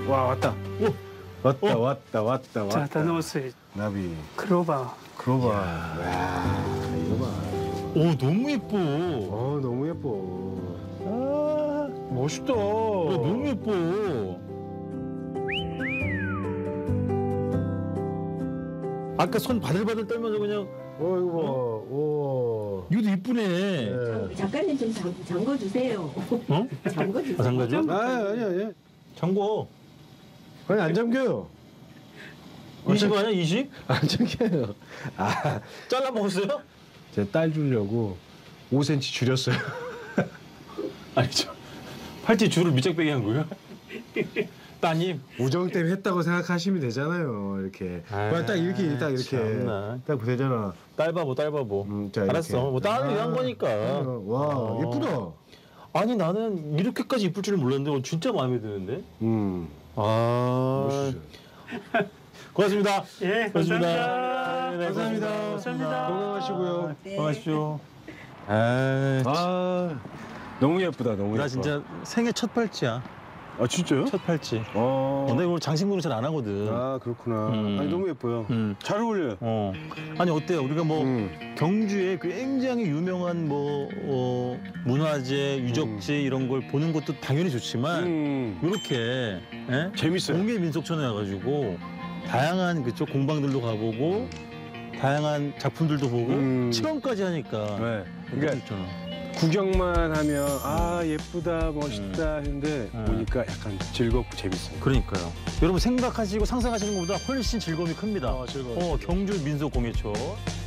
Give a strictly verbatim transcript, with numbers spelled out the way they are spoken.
와 왔다. 오. 왔다 어? 왔다 왔다 왔다. 자, 다 넣었어요. 나비. 클로바. 클로바. 와 이거 봐. 오, 너무 예뻐. 어 너무 예뻐. 아, 멋있다. 야, 너무 예뻐. 아까 손 바들바들 떨면서 그냥 어 이거 봐. 오. 이것도 이쁘네. 네. 작가님 좀 잠, 잠궈 주세요. 어? 잠궈 주세요. 아, 잠가줘? 아 아니 아니. 잠궈. 아니 안 잠겨요. 이십 아니야, 이십? 안 잠겨요. 아 잘라 먹었어요? 제 딸 주려고 오 센티미터 줄였어요. 아니죠. 팔찌 줄을 밑장빼기 한 거예요? 따님. 우정 때문에 했다고 생각하시면 되잖아요. 이렇게. 아, 그냥 딱 이렇게 딱 이렇게 참나. 딱 되잖아. 딸바보, 딸바보. 음, 자, 알았어. 이렇게. 뭐 딸을 위한 아, 거니까. 와 어. 예쁘다. 아니 나는 이렇게까지 이쁠 줄은 몰랐는데 오늘 진짜 마음에 드는데. 음. 아. 멋있어요. 고맙습니다. 예, 감사합니다. 네, 네, 감사합니다. 감사합니다. 건강하시고요. 네. 건강하십시오. 아, 아 너무 예쁘다 너무 예뻐. 나 진짜 생애 첫 팔찌야. 아 진짜요? 첫 팔찌. 어. 어, 내가 오늘 장신구를 잘 안 하거든. 아 그렇구나. 음. 아니 너무 예뻐요. 음. 잘 어울려요. 어. 아니 어때요? 우리가 뭐 음. 경주에 굉장히 유명한 뭐 어, 문화재, 유적지 이런 걸 보는 것도 당연히 좋지만 음. 이렇게 예? 재밌어요. 공예 민속촌에 와가지고 다양한 그쪽 공방들도 가보고 다양한 작품들도 보고 음. 체험까지 하니까 네. 그러니까 그러니까 있잖아. 구경만 하면 아 예쁘다 멋있다 음. 했는데 음. 보니까 약간 즐겁고 재밌어요. 그러니까요. 여러분 생각하시고 상상하시는 것보다 훨씬 즐거움이 큽니다. 아, 즐거워요. 어, 경주 민속 공예촌.